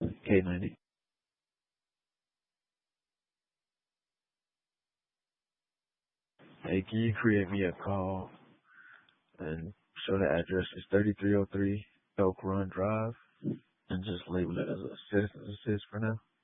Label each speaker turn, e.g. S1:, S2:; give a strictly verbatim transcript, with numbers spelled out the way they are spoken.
S1: K ninety. Hey, can you create me a call and show the address is thirty-three oh three Elk Run Drive and just label it as a citizen's assist for now?